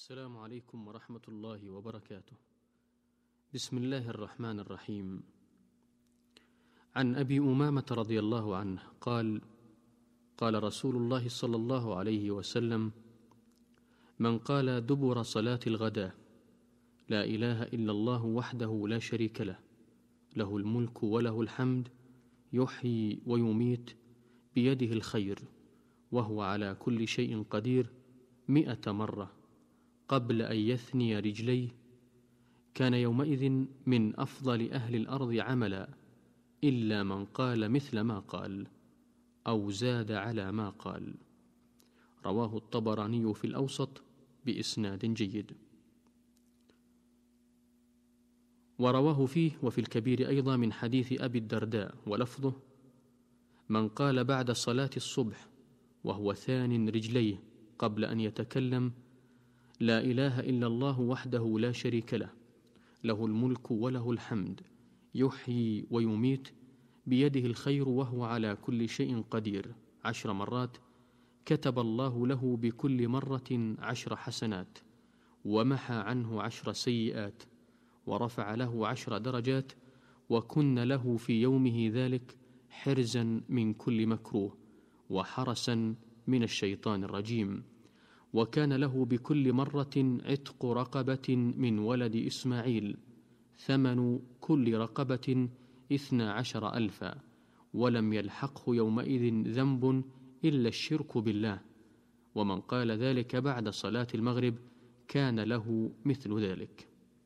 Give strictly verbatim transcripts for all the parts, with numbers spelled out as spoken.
السلام عليكم ورحمة الله وبركاته. بسم الله الرحمن الرحيم. عن أبي أمامة رضي الله عنه قال: قال رسول الله صلى الله عليه وسلم: من قال دبر صلاة الغداء: لا إله إلا الله وحده لا شريك له، له الملك وله الحمد، يحيي ويميت، بيده الخير، وهو على كل شيء قدير، مئة مرة قبل أن يثني رجليه، كان يومئذ من أفضل أهل الأرض عملا، إلا من قال مثل ما قال أو زاد على ما قال. رواه الطبراني في الأوسط بإسناد جيد. ورواه فيه وفي الكبير أيضا من حديث أبي الدرداء ولفظه: من قال بعد صلاة الصبح وهو ثان رجليه قبل أن يتكلم: لا إله إلا الله وحده لا شريك له، له الملك وله الحمد، يحيي ويميت، بيده الخير وهو على كل شيء قدير، عشر مرات، كتب الله له بكل مرة عشر حسنات، ومحى عنه عشر سيئات، ورفع له عشر درجات، وكن له في يومه ذلك حرزا من كل مكروه، وحرسا من الشيطان الرجيم. وكان له بكل مرة عتق رقبة من ولد إسماعيل، ثمن كل رقبة اثنى عشر ألفا، ولم يلحقه يومئذ ذنب إلا الشرك بالله. ومن قال ذلك بعد صلاة المغرب كان له مثل ذلك.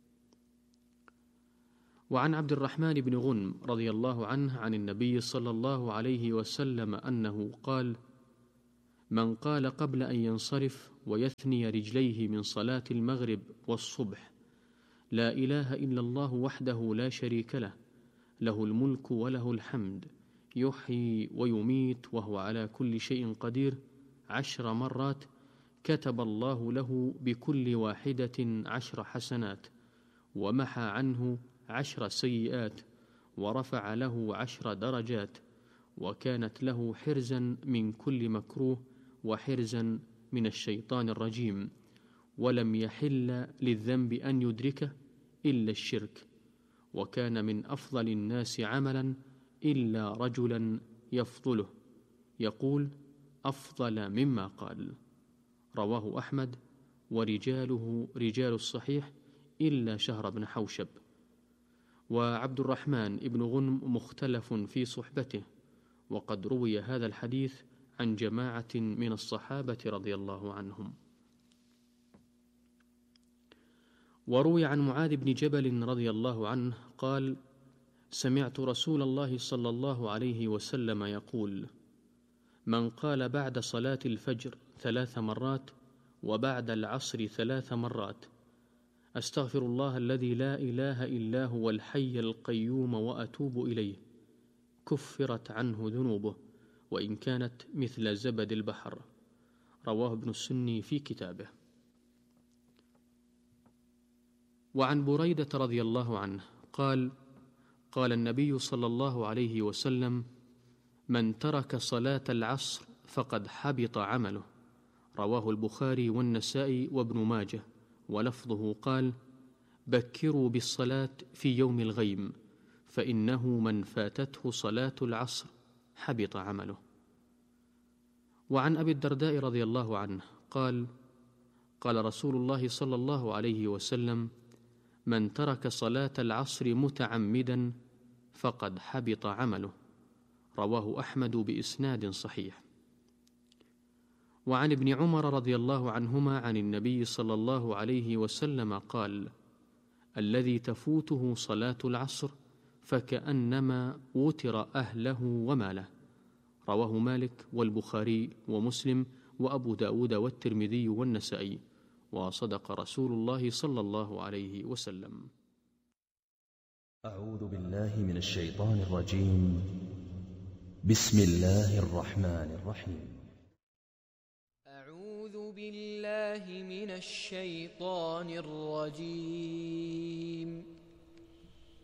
وعن عبد الرحمن بن غنم رضي الله عنه عن النبي صلى الله عليه وسلم أنه قال: من قال قبل أن ينصرف ويثني رجليه من صلاة المغرب والصبح: لا إله إلا الله وحده لا شريك له، له الملك وله الحمد، يحيي ويميت وهو على كل شيء قدير، عشر مرات، كتب الله له بكل واحدة عشر حسنات، ومحى عنه عشر سيئات، ورفع له عشر درجات، وكانت له حرزا من كل مكروه، وحرزا من الشيطان الرجيم، ولم يحل للذنب أن يدركه إلا الشرك. وكان من أفضل الناس عملا إلا رجلا يفضله، يقول: أفضل مما قال. رواه أحمد، ورجاله رجال الصحيح إلا شهر بن حوشب. وعبد الرحمن بن غنم مختلف في صحبته، وقد روي هذا الحديث عن جماعة من الصحابة رضي الله عنهم. وروي عن معاذ بن جبل رضي الله عنه قال: سمعت رسول الله صلى الله عليه وسلم يقول: من قال بعد صلاة الفجر ثلاث مرات، وبعد العصر ثلاث مرات: أستغفر الله الذي لا إله إلا هو الحي القيوم وأتوب إليه، كفرت عنه ذنوبه وإن كانت مثل زبد البحر. رواه ابن السني في كتابه. وعن بريدة رضي الله عنه قال: قال النبي صلى الله عليه وسلم: من ترك صلاة العصر فقد حبط عمله. رواه البخاري والنسائي وابن ماجه، ولفظه قال: بكروا بالصلاة في يوم الغيم، فإنه من فاتته صلاة العصر حبط عمله. وعن أبي الدرداء رضي الله عنه قال: قال رسول الله صلى الله عليه وسلم: من ترك صلاة العصر متعمدا فقد حبط عمله. رواه أحمد بإسناد صحيح. وعن ابن عمر رضي الله عنهما عن النبي صلى الله عليه وسلم قال: الذي تفوته صلاة العصر فكأنما وتر أهله وماله. رواه مالك والبخاري ومسلم وأبو داود والترمذي والنسائي، وصدق رسول الله صلى الله عليه وسلم. أعوذ بالله من الشيطان الرجيم. بسم الله الرحمن الرحيم. أعوذ بالله من الشيطان الرجيم.